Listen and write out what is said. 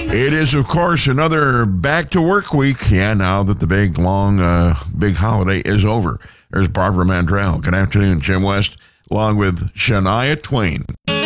It is, of course, another back to work week. Yeah, now that the big, long, big holiday is over. There's Barbara Mandrell. Good afternoon, Jim West, along with Shania Twain.